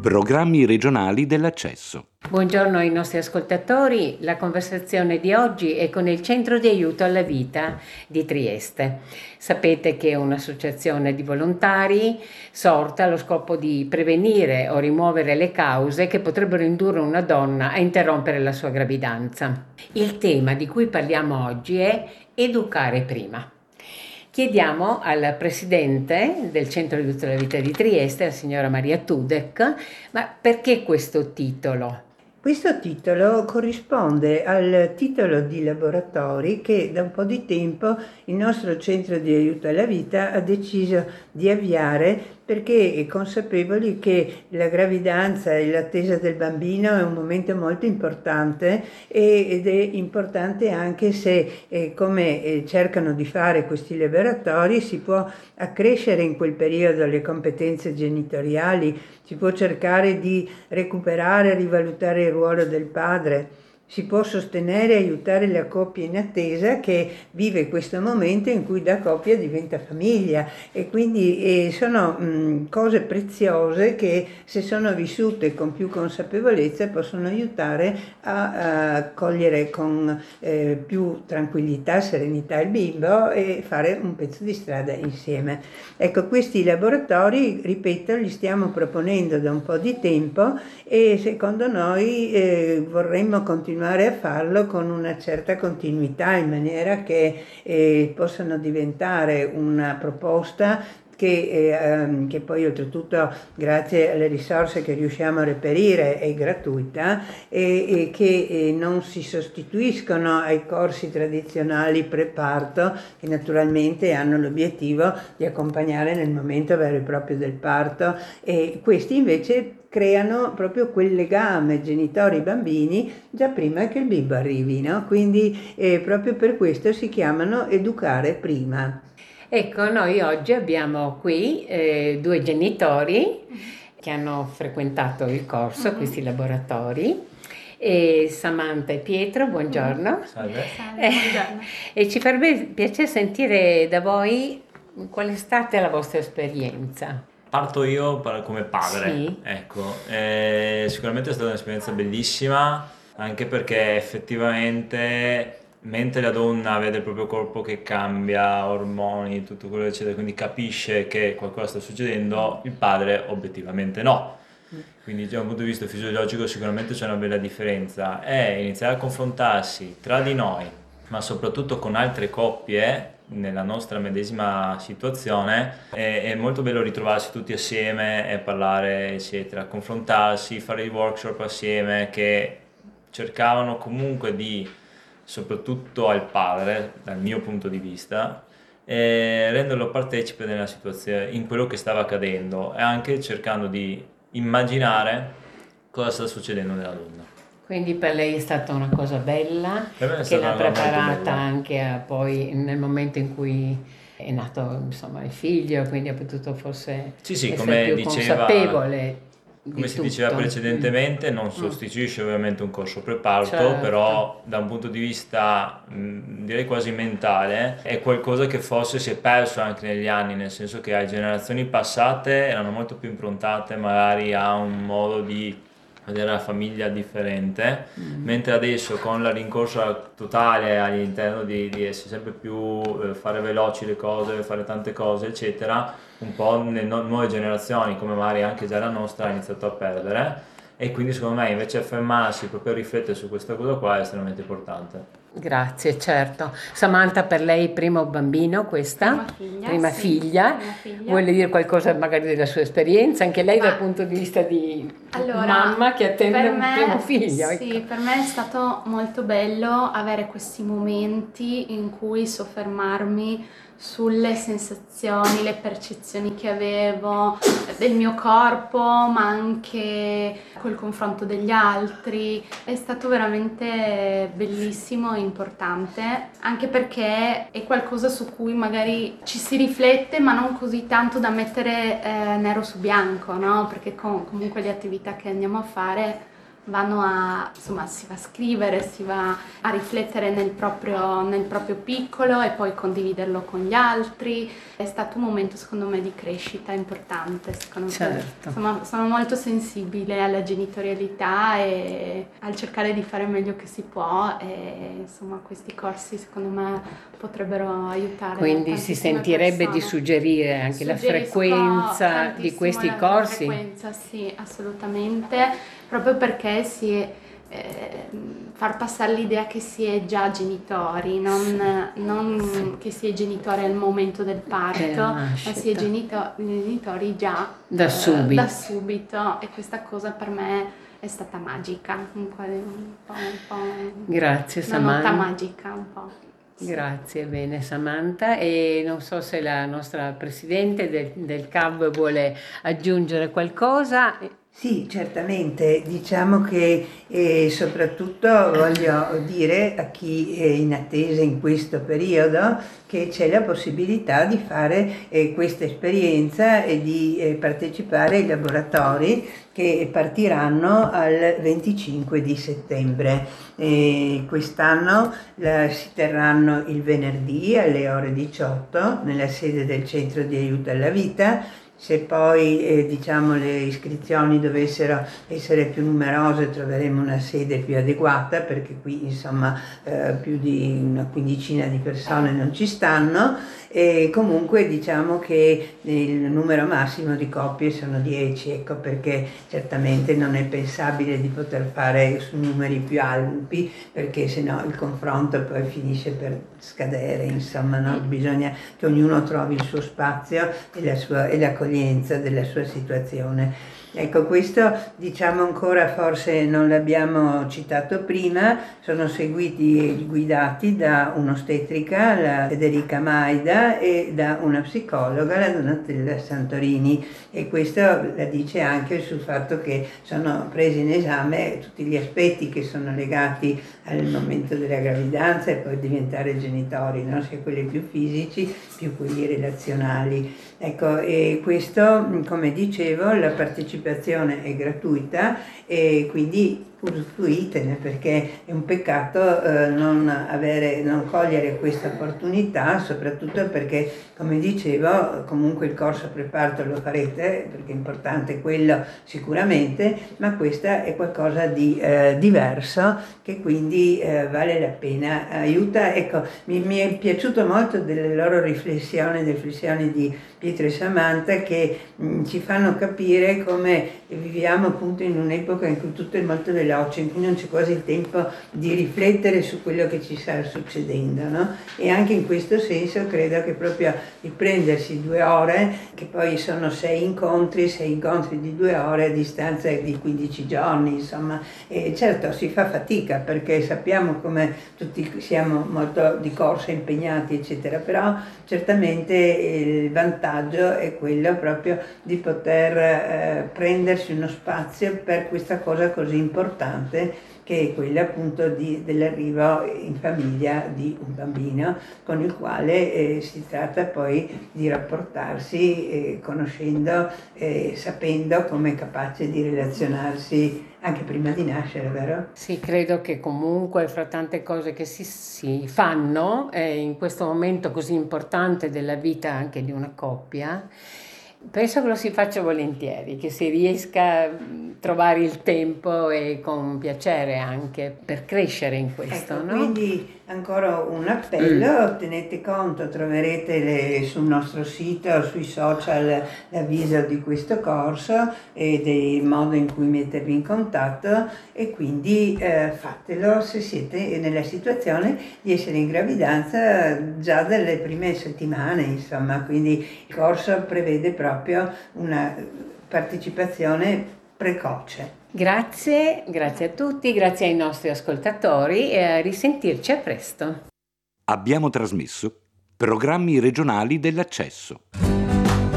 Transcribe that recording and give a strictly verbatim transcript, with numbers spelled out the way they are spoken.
Programmi regionali dell'accesso. Buongiorno ai nostri ascoltatori, la conversazione di oggi è con il Centro di Aiuto alla Vita di Trieste. Sapete che è un'associazione di volontari sorta allo scopo di prevenire o rimuovere le cause che potrebbero indurre una donna a interrompere la sua gravidanza. Il tema di cui parliamo oggi è educare prima. Chiediamo al presidente del Centro di Aiuto alla Vita di Trieste, la signora Maria Tudek, ma perché questo titolo? Questo titolo corrisponde al titolo di laboratori che da un po' di tempo il nostro Centro di Aiuto alla Vita ha deciso di avviare, perché è consapevoli che la gravidanza e l'attesa del bambino è un momento molto importante ed è importante anche se, eh, come eh, cercano di fare questi laboratori, si può accrescere in quel periodo le competenze genitoriali, si può cercare di recuperare, rivalutare il ruolo del padre, si può sostenere e aiutare la coppia in attesa che vive questo momento in cui da coppia diventa famiglia, e quindi eh, sono mh, cose preziose che, se sono vissute con più consapevolezza, possono aiutare a, a cogliere con eh, più tranquillità, serenità il bimbo e fare un pezzo di strada insieme. Ecco, questi laboratori, ripeto, li stiamo proponendo da un po' di tempo e secondo noi eh, vorremmo continuare a farlo con una certa continuità, in maniera che eh, possano diventare una proposta che, eh, che poi oltretutto, grazie alle risorse che riusciamo a reperire, è gratuita e, e che eh, non si sostituiscono ai corsi tradizionali preparto, che naturalmente hanno l'obiettivo di accompagnare nel momento vero e proprio del parto, e questi invece creano proprio quel legame genitori-bambini già prima che il bimbo arrivi, no? Quindi eh, proprio per questo si chiamano educare prima. Ecco, noi oggi abbiamo qui eh, due genitori che hanno frequentato il corso, Mm-hmm. questi laboratori, e Samantha e Pietro, buongiorno. Salve. Eh, Buongiorno. e ci farebbe piacere sentire da voi qual è stata la vostra esperienza. Parto io par- come padre, Sì. ecco, eh, sicuramente è stata un'esperienza bellissima, anche perché effettivamente mentre la donna vede il proprio corpo che cambia, ormoni, tutto quello eccetera, quindi capisce che qualcosa sta succedendo, il padre obiettivamente no. Quindi da un punto di vista fisiologico sicuramente c'è una bella differenza, e iniziare a confrontarsi tra di noi, ma soprattutto con altre coppie nella nostra medesima situazione, è, è molto bello ritrovarsi tutti assieme e parlare eccetera, confrontarsi, fare i workshop assieme che cercavano comunque di, soprattutto al padre dal mio punto di vista, e renderlo partecipe nella situazione, in quello che stava accadendo, e anche cercando di immaginare cosa sta succedendo nella donna. Quindi per lei è stata una cosa bella, Per me è che stata l'ha una molto preparata bella. anche a poi nel momento in cui è nato, insomma, il figlio, quindi ha potuto forse Sì, sì, essere come più diceva- consapevole di Come si tutto. diceva precedentemente, non Mm. sostituisce ovviamente un corso preparto, Certo. però da un punto di vista mh, direi quasi mentale è qualcosa che forse si è perso anche negli anni, nel senso che le generazioni passate erano molto più improntate magari a un modo di vedere la famiglia differente, Mm. mentre adesso con la rincorsa totale all'interno di, di essere sempre più eh, fare veloci le cose, fare tante cose eccetera, un po' nelle no- nuove generazioni, come magari anche già la nostra, ha iniziato a perdere, e quindi secondo me invece fermarsi proprio a riflettere su questa cosa qua è estremamente importante. Grazie, certo. Samantha, per lei primo bambino questa? Prima figlia, Prima sì, figlia. prima figlia. Vuole dire qualcosa magari della sua esperienza, anche lei Ma- dal punto di vista di Allora, mamma che attende per un me- primo figlio. Sì, ecco. per me è stato molto bello avere questi momenti in cui soffermarmi sulle sensazioni, le percezioni che avevo del mio corpo, ma anche col confronto degli altri. È stato veramente bellissimo e importante, anche perché è qualcosa su cui magari ci si riflette, ma non così tanto da mettere eh, nero su bianco, no? Perché com- comunque le attività che andiamo a fare vanno a, insomma, si va a scrivere, si va a riflettere nel proprio, nel proprio piccolo e poi condividerlo con gli altri. È stato un momento secondo me di crescita importante, secondo Certo. me. Insomma, sono molto sensibile alla genitorialità e al cercare di fare meglio che si può, e insomma questi corsi secondo me potrebbero aiutare. Quindi si tantissime sentirebbe di persone. suggerire anche la Suggerisco frequenza di tantissimo questi la corsi. frequenza, sì, assolutamente, proprio perché si eh, far passare l'idea che si è già genitori, non, non che si è genitori al momento del parto, Della ma si è nascita. genito- genitori già Da eh, subito. da subito, e questa cosa per me è stata magica, un po', un po', un po' Grazie una nota Samantha. magica, un po'. Sì. Grazie, bene Samantha, e non so se la nostra presidente del, del C A V vuole aggiungere qualcosa. Sì, certamente, diciamo che eh, soprattutto voglio dire a chi è in attesa in questo periodo che c'è la possibilità di fare eh, questa esperienza e di eh, partecipare ai laboratori che partiranno al venticinque di settembre. E quest'anno la, si terranno il venerdì alle ore diciotto nella sede del Centro di Aiuto alla Vita. Se poi eh, diciamo, le iscrizioni dovessero essere più numerose troveremo una sede più adeguata, perché qui insomma eh, più di una quindicina di persone non ci stanno, e comunque diciamo che il numero massimo di coppie sono dieci, ecco perché certamente non è pensabile di poter fare su numeri più ampi, perché sennò il confronto poi finisce per scadere, insomma, no? Bisogna che ognuno trovi il suo spazio e la sua e l'accoglienza della sua situazione. Ecco, questo diciamo ancora forse non l'abbiamo citato prima, sono seguiti e guidati da un'ostetrica, la Federica Maida, e da una psicologa, la Donatella Santorini, e questo la dice anche sul fatto che sono presi in esame tutti gli aspetti che sono legati al momento della gravidanza e poi diventare genitori, no? Sia quelli più fisici più quelli relazionali. Ecco, e questo, come dicevo, la partecipazione è gratuita e quindi usufruitene, perché è un peccato eh, non avere, non cogliere questa opportunità, soprattutto perché, come dicevo, comunque il corso preparto lo farete, perché è importante quello sicuramente, ma questa è qualcosa di eh, diverso che quindi eh, vale la pena, aiuta. Ecco, mi, mi è piaciuto molto delle loro riflessioni, le riflessioni di Pietro e Samantha, che mh, ci fanno capire come viviamo appunto in un'epoca in cui tutto è molto veloce, in cui non c'è quasi il tempo di riflettere su quello che ci sta succedendo, no? E anche in questo senso credo che proprio il prendersi due ore, che poi sono sei incontri, sei incontri di due ore a distanza di quindici giorni, insomma, e certo si fa fatica perché sappiamo come tutti siamo molto di corsa impegnati, eccetera, però certamente il vantaggio è quello proprio di poter eh, prendersi uno spazio per questa cosa così importante, che è quella appunto di, dell'arrivo in famiglia di un bambino con il quale eh, si tratta poi di rapportarsi eh, conoscendo e eh, sapendo come è capace di relazionarsi anche prima di nascere, vero? Sì, credo che comunque fra tante cose che si, si fanno eh, in questo momento così importante della vita anche di una coppia, penso che lo si faccia volentieri, che si riesca a trovare il tempo e con piacere anche per crescere in questo, Ecco, no? quindi ancora un appello, mm. tenete conto, troverete le, sul nostro sito, sui social, l'avviso di questo corso e del modo in cui mettervi in contatto, e quindi eh, fatelo se siete nella situazione di essere in gravidanza già dalle prime settimane, insomma, quindi il corso prevede proprio una partecipazione precoce. Grazie, grazie a tutti, grazie ai nostri ascoltatori e a risentirci a presto. Abbiamo trasmesso Programmi regionali dell'accesso.